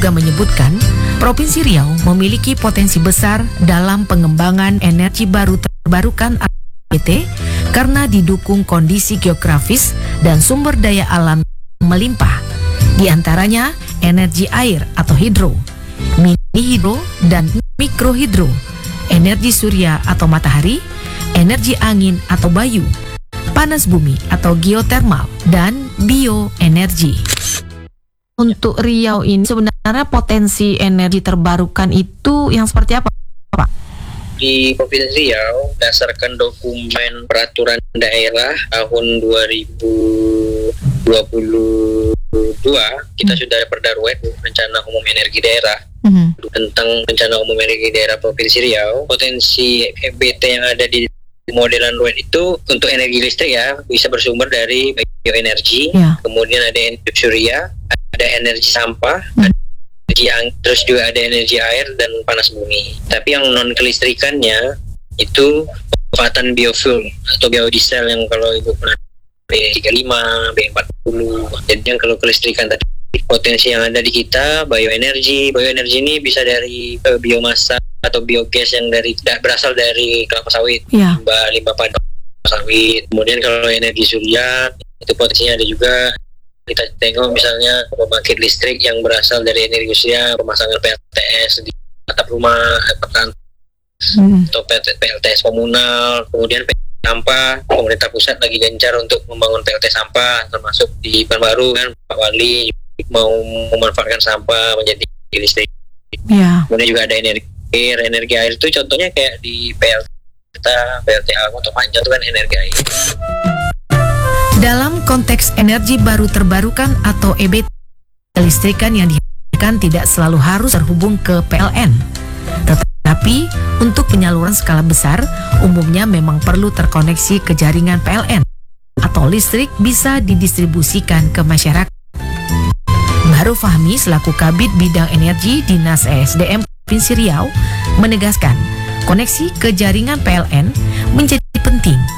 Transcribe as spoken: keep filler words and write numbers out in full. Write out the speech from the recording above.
juga menyebutkan Provinsi Riau memiliki potensi besar dalam pengembangan energi baru terbarukan atau E B T karena didukung kondisi geografis dan sumber daya alam melimpah, di antaranya energi air atau hidro, mini hidro dan mikrohidro, energi surya atau matahari, energi angin atau bayu, panas bumi atau geotermal, dan bioenergi. Untuk Riau ini sebenarnya potensi energi terbarukan itu yang seperti apa, Pak? Di Provinsi Riau, berdasarkan dokumen peraturan daerah tahun dua ribu dua puluh dua, kita hmm. sudah ada Perda R U E D, Rencana Umum Energi Daerah, hmm. tentang Rencana Umum Energi Daerah Provinsi Riau. Potensi E B T yang ada di modelan R U E D itu untuk energi listrik ya bisa bersumber dari bioenergi, ya. Kemudian ada energi surya, ada energi sampah, hmm. energi angin, terus juga ada energi air dan panas bumi. Tapi yang non kelistrikannya itu pemanfaatan biofuel atau biodiesel yang kalau ibu pernah B tiga puluh lima, B empat puluh. Jadi yang kalau kelistrikan tadi, potensi yang ada di kita bioenergi. Bioenergi ini bisa dari uh, biomasa atau biogas yang dari berasal dari kelapa sawit, ya. limbah limbah padat sawit. Kemudian kalau energi surya itu potensinya ada juga. Kita tengok misalnya pembangkit listrik yang berasal dari energi surya, pemasangan P L T S di atap rumah, atap hmm. atau P L T S komunal. Kemudian sampah, pemerintah pusat lagi gencar untuk membangun P L T sampah, termasuk di Pekanbaru kan Pak Wali mau memanfaatkan sampah menjadi listrik. Ya. Kemudian juga ada energi air, energi air itu contohnya kayak di P L T kita, P L T A atau Panjang itu kan energi air. Dalam konteks energi baru terbarukan atau E B T, kelistrikan yang dihasilkan tidak selalu harus terhubung ke P L N. Tetapi untuk penyaluran skala besar, umumnya memang perlu terkoneksi ke jaringan P L N atau listrik bisa didistribusikan ke masyarakat. Baru Fahmi selaku Kabid Bidang Energi Dinas E S D M Provinsi Riau menegaskan koneksi ke jaringan P L N menjadi penting